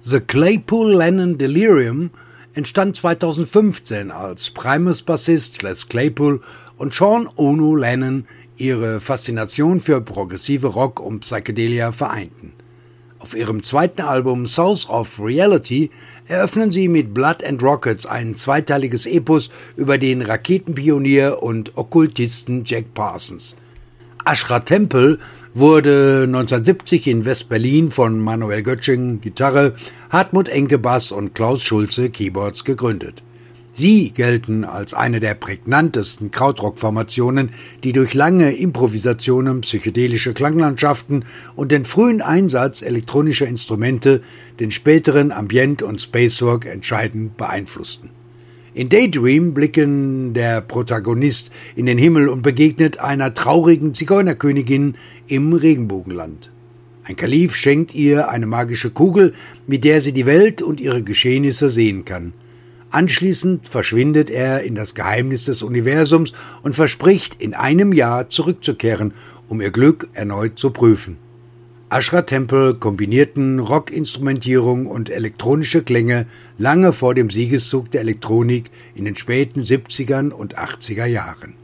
The Claypool-Lennon Delirium entstand 2015, als Primus-Bassist Les Claypool und Sean Ono Lennon ihre Faszination für progressive Rock und Psychedelia vereinten. Auf ihrem zweiten Album Souls of Reality eröffnen sie mit Blood and Rockets ein zweiteiliges Epos über den Raketenpionier und Okkultisten Jack Parsons. Ashra Temple wurde 1970 in West-Berlin von Manuel Göttsching Gitarre, Hartmut Enke Bass und Klaus Schulze Keyboards gegründet. Sie gelten als eine der prägnantesten Krautrock-Formationen, die durch lange Improvisationen, psychedelische Klanglandschaften und den frühen Einsatz elektronischer Instrumente den späteren Ambient- und Spacerock entscheidend beeinflussten. In Daydream blicken der Protagonist in den Himmel und begegnet einer traurigen Zigeunerkönigin im Regenbogenland. Ein Kalif schenkt ihr eine magische Kugel, mit der sie die Welt und ihre Geschehnisse sehen kann. Anschließend verschwindet er in das Geheimnis des Universums und verspricht, in einem Jahr zurückzukehren, um ihr Glück erneut zu prüfen. Ashra Temple kombinierten Rockinstrumentierung und elektronische Klänge lange vor dem Siegeszug der Elektronik in den späten 70er und 80er Jahren.